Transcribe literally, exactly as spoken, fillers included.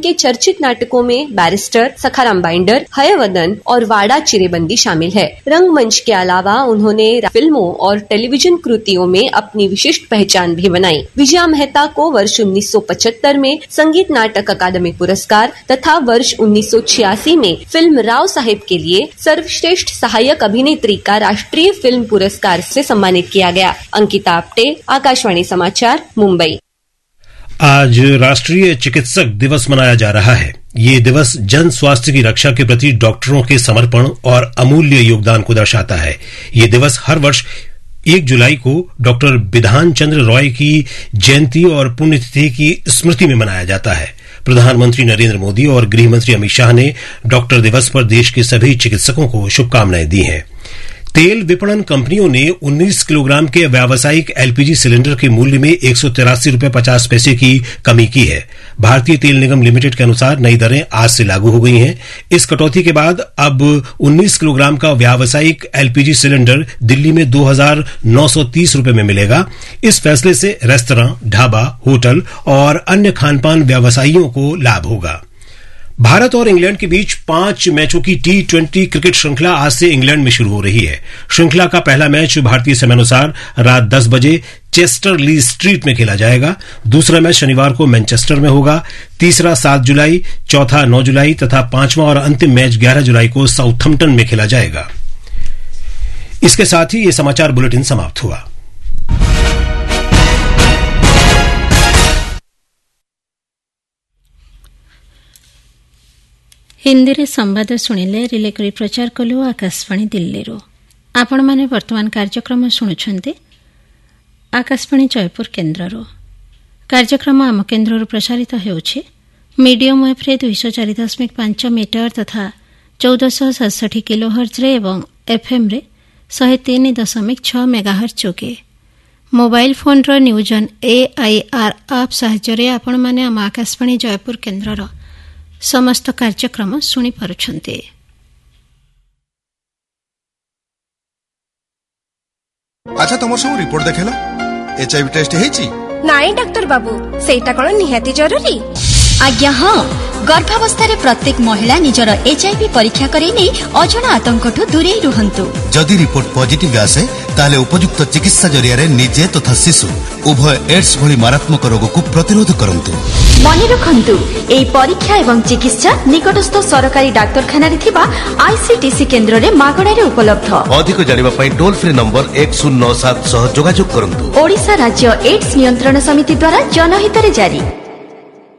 उनके चर्चित नाटकों में बैरिस्टर, सखाराम बाइंडर, हयवदन और वाड़ा चिरेबंदी शामिल है। रंगमंच के अलावा उन्होंने फिल्मों और टेलीविजन कृतियों में अपनी विशिष्ट पहचान भी बनाई। विजया मेहता को वर्ष उन्नीस सौ पचहत्तर में संगीत नाटक अकादमी पुरस्कार तथा वर्ष उन्नीस सौ छियासी में फिल्म राव साहेब के लिए सर्वश्रेष्ठ सहायक अभिनेत्री का राष्ट्रीय फिल्म पुरस्कार से सम्मानित किया गया। अंकिता आप्टे, आकाशवाणी समाचार, मुंबई। आज राष्ट्रीय चिकित्सक दिवस मनाया जा रहा है। ये दिवस जन स्वास्थ्य की रक्षा के प्रति डॉक्टरों के समर्पण और अमूल्य योगदान को दर्शाता है। ये दिवस हर वर्ष एक जुलाई को डॉक्टर बिधान चंद्र रॉय की जयंती और पुण्यतिथि की स्मृति में मनाया जाता है। प्रधानमंत्री नरेंद्र मोदी और गृहमंत्री अमित शाह ने डॉक्टर दिवस पर देश के सभी चिकित्सकों को शुभकामनाएं दी हैं। तेल विपणन कंपनियों ने उन्नीस किलोग्राम के व्यावसायिक एलपीजी सिलेंडर के मूल्य में एक सौ तिरासी रूपये पचास पैसे की कमी की है। भारतीय तेल निगम लिमिटेड के अनुसार नई दरें आज से लागू हो गई हैं। इस कटौती के बाद अब उन्नीस किलोग्राम का व्यावसायिक एलपीजी सिलेंडर दिल्ली में दो हजार नौ सौ तीस रूपये में मिलेगा। इस फैसले से रेस्तरां, ढाबा, होटल और अन्य खानपान व्यवसायियों को लाभ होगा। भारत और इंग्लैंड के बीच पांच मैचों की टी ट्वेंटी क्रिकेट श्रृंखला आज से इंग्लैंड में शुरू हो रही है। श्रृंखला का पहला मैच भारतीय समयानुसार रात दस बजे चेस्टर ली स्ट्रीट में खेला जाएगा। दूसरा मैच शनिवार को मैनचेस्टर में होगा। तीसरा सात जुलाई, चौथा नौ जुलाई तथा पांचवां और अंतिम मैच ग्यारह जुलाई को साउथम्पटन में खेला जाएगा। इसके साथ ही ये समाचार बुलेटिन समाप्त हुआ। हिंदी रे संवाद शुणिले रिले करी प्रचार कलु आकाशवाणी दिल्ली रो। आपण माने वर्तमान कार्यक्रम शुणुछन्ते आकाशवाणी जयपुर केन्द्र रो। कार्यक्रम आम केन्द्र रो प्रसारित हेउछि मीडियम वेव रे दो सौ चार दशमिक पांच मीटर तथा चौदह सौ सड़सठ किलोहर्ट्ज रे एवं एफएम रे एक सौ तीन दशमिक छह मेगाहर्ट्ज जोगे। Mobile phone row news on AIR app सहायता रे आपण माने आम आकाशवाणी जयपुर केन्द्र रो समस्त कार्यक्रम शुणी पारुछन्ते। अच्छा तुम सब रिपोर्ट देखेला एचआईवी टेस्ट हेची? नाई डॉक्टर बाबू सेटा कोन निहाती जरूरी? आज्ञा हाँ, गर्भावस्था प्रत्येक महिला निजर एचआईवी परीक्षा करेनी अजणा आतंकठू दूरे रुहंतु। जदि रिपोर्ट पॉजिटिव आसे ताले उपयुक्त चिकित्सा जरिया रे निजे तथा शिशु उभय एड्स भली मारात्मक रोग को प्रतिरोध करंतु। मने रखंतु एई परीक्षा एवं चिकित्सा निकटस्थ सरकारी डाक्तरखाना रे थिबा आईसीटीसी केंद्र रे मागणा रे उपलब्ध। अधिक जानिबा पई टोल फ्री नंबर एक शून्य नौ सात सह जोगाजोग करंतु। ओडिशा राज्य एड्स नियंत्रण समिति द्वारा जनहित रे जारी।